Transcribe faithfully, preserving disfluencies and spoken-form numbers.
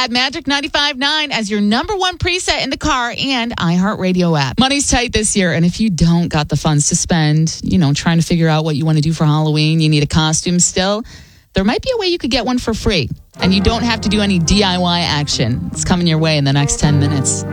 Add Magic ninety-five point nine as your number one preset in the car and iHeartRadio app. Money's tight this year, and if you don't got the funds to spend, you know, trying to figure out what you want to do for Halloween, you need a costume still, there might be a way you could get one for free. And you don't have to do any D I Y action. It's coming your way in the next ten minutes.